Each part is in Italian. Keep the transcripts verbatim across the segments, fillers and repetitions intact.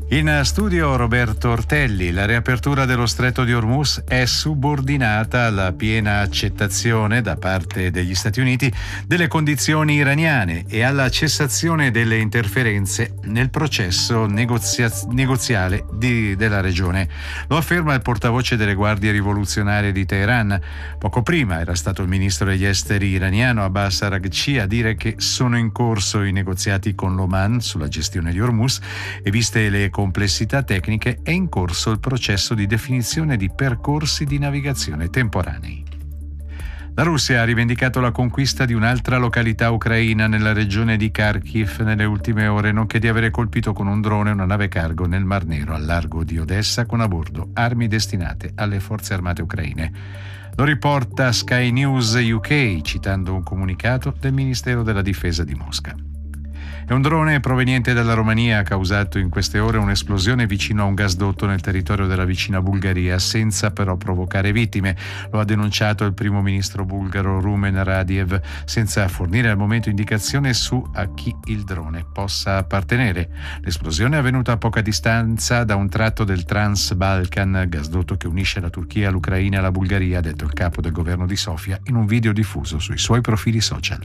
In studio Roberto Ortelli. La riapertura dello Stretto di Hormuz è subordinata alla piena accettazione da parte degli Stati Uniti delle condizioni iraniane e alla cessazione delle interferenze nel processo negozia- negoziale di, della regione. Lo afferma il portavoce delle guardie rivoluzionarie di Teheran. Poco prima era stato il ministro degli esteri iraniano Abbas Araghchi a dire che sono in corso i negoziati con l'Oman sulla gestione di Hormuz e viste le complessità tecniche è in corso il processo di definizione di percorsi di navigazione temporanei. La Russia ha rivendicato la conquista di un'altra località ucraina nella regione di Kharkiv nelle ultime ore, nonché di avere colpito con un drone una nave cargo nel Mar Nero al largo di Odessa con a bordo armi destinate alle forze armate ucraine. Lo riporta Sky News U K citando un comunicato del Ministero della Difesa di Mosca. E un drone proveniente dalla Romania ha causato in queste ore un'esplosione vicino a un gasdotto nel territorio della vicina Bulgaria, senza però provocare vittime. Lo ha denunciato il primo ministro bulgaro Rumen Radiev, senza fornire al momento indicazione su a chi il drone possa appartenere. L'esplosione è avvenuta a poca distanza da un tratto del Trans-Balkan, gasdotto che unisce la Turchia all'Ucraina e alla Bulgaria, ha detto il capo del governo di Sofia in un video diffuso sui suoi profili social.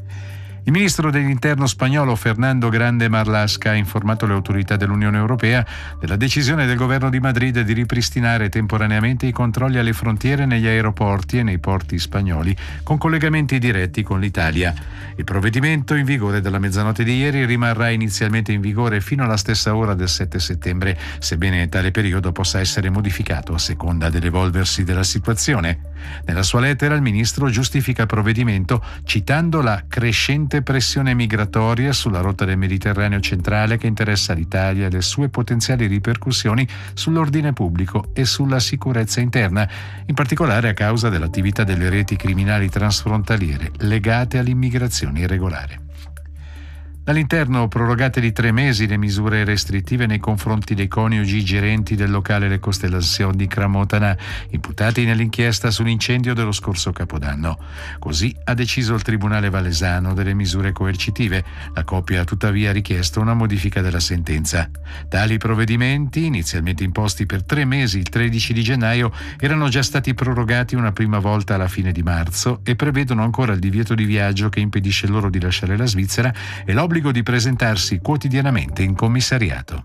Il ministro dell'Interno spagnolo Fernando Grande Marlaska ha informato le autorità dell'Unione Europea della decisione del governo di Madrid di ripristinare temporaneamente i controlli alle frontiere negli aeroporti e nei porti spagnoli con collegamenti diretti con l'Italia. Il provvedimento, in vigore dalla mezzanotte di ieri, rimarrà inizialmente in vigore fino alla stessa ora del sette settembre, sebbene tale periodo possa essere modificato a seconda dell'evolversi della situazione. Nella sua lettera il ministro giustifica il provvedimento citando la crescente pressione migratoria sulla rotta del Mediterraneo centrale che interessa l'Italia e le sue potenziali ripercussioni sull'ordine pubblico e sulla sicurezza interna, in particolare a causa dell'attività delle reti criminali transfrontaliere legate all'immigrazione irregolare. Dall'interno prorogate di tre mesi le misure restrittive nei confronti dei coniugi gerenti del locale Le Constellations di Crans-Montana, imputati nell'inchiesta sull'incendio dello scorso Capodanno. Così ha deciso il Tribunale Valesano delle misure coercitive. La coppia ha tuttavia richiesto una modifica della sentenza. Tali provvedimenti, inizialmente imposti per tre mesi il tredici di gennaio, erano già stati prorogati una prima volta alla fine di marzo e prevedono ancora il divieto di viaggio che impedisce loro di lasciare la Svizzera e l'obbligo di presentarsi quotidianamente in commissariato.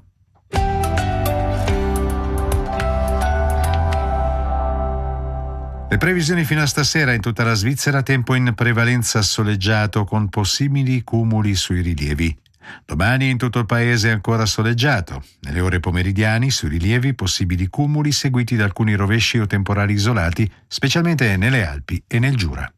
Le previsioni fino a stasera: in tutta la Svizzera tempo in prevalenza soleggiato con possibili cumuli sui rilievi. Domani in tutto il paese ancora soleggiato. Nelle ore pomeridiane sui rilievi possibili cumuli seguiti da alcuni rovesci o temporali isolati, specialmente nelle Alpi e nel Giura.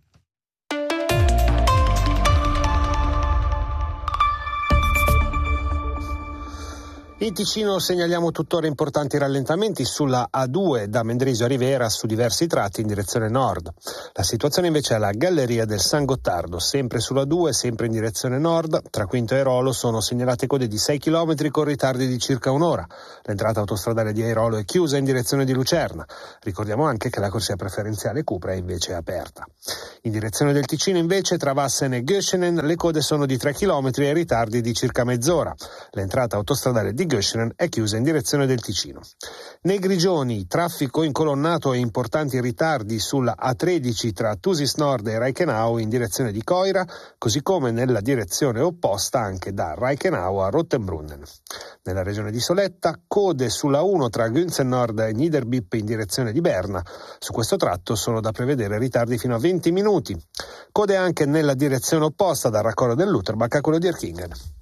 In Ticino segnaliamo tuttora importanti rallentamenti sulla A due da Mendrisio a Rivera su diversi tratti in direzione nord. La situazione invece è alla Galleria del San Gottardo, sempre sulla due, sempre in direzione nord. Tra Quinto e Airolo sono segnalate code di sei chilometri con ritardi di circa un'ora. L'entrata autostradale di Airolo è chiusa in direzione di Lucerna. Ricordiamo anche che la corsia preferenziale Cupra è invece aperta. In direzione del Ticino invece tra Vassen e Göschenen le code sono di tre chilometri e ritardi di circa mezz'ora. L'entrata autostradale di Göschenen è chiusa in direzione del Ticino. Nei Grigioni, traffico incolonnato e importanti ritardi sulla A tredici tra Thusis Nord e Reichenau in direzione di Coira, così come nella direzione opposta anche da Reichenau a Rottenbrunnen. Nella regione di Soletta, code sulla uno tra Günzen Nord e Niederbipp in direzione di Berna. Su questo tratto sono da prevedere ritardi fino a venti minuti. Code anche nella direzione opposta dal raccordo dell'Utterbach a quello di Erkingen.